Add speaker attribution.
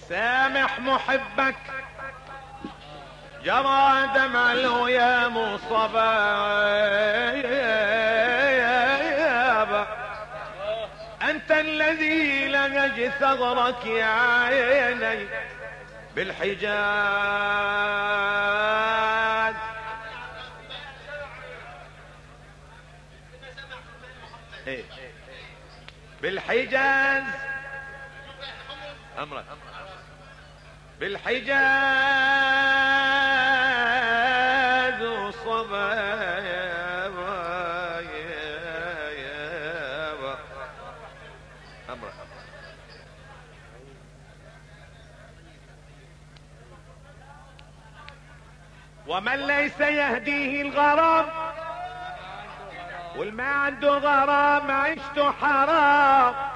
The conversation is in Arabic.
Speaker 1: سامح محبك جرى دمع الهيام وصبا، انت الذي لهج ثغرك يا عيني بالحجاز. بالحجاز امرك بالحجاز وصبا امرك. ومن ليس يهديه الغرام والما عنده غرام عيشته حرام.